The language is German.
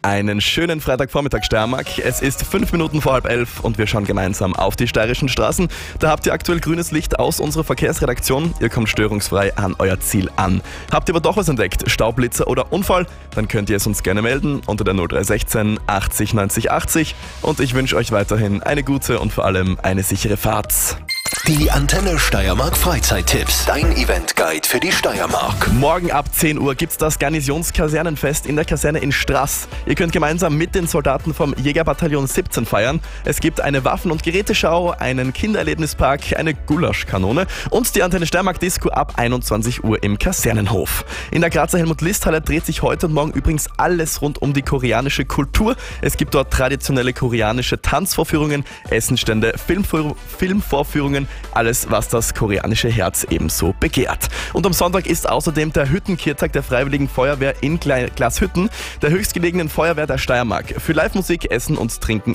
Einen schönen Freitagvormittag, Steiermark. Es ist 5 Minuten vor 10:30 und wir schauen gemeinsam auf die steirischen Straßen. Da habt ihr aktuell grünes Licht aus unserer Verkehrsredaktion. Ihr kommt störungsfrei an euer Ziel an. Habt ihr aber doch was entdeckt, Staublitzer oder Unfall, dann könnt ihr es uns gerne melden unter der 0316 80 90 80. Und ich wünsche euch weiterhin eine gute und vor allem eine sichere Fahrt. Die Antenne Steiermark Freizeittipps. Dein Eventguide für die Steiermark. Morgen ab 10 Uhr gibt's das Garnisonskasernenfest in der Kaserne in Straß. Ihr könnt gemeinsam mit den Soldaten vom Jägerbataillon 17 feiern. Es gibt eine Waffen- und Geräteschau, einen Kindererlebnispark, eine Gulaschkanone und die Antenne Steiermark Disco ab 21 Uhr im Kasernenhof. In der Grazer Helmut-List-Halle dreht sich heute und morgen übrigens alles rund um die koreanische Kultur. Es gibt dort traditionelle koreanische Tanzvorführungen, Essenstände, Filmvorführungen, alles, was das koreanische Herz ebenso begehrt. Und am Sonntag ist außerdem der Hüttenkirtag der Freiwilligen Feuerwehr in Glashütten, der höchstgelegenen Feuerwehr der Steiermark. Für Live-Musik, Essen und Trinken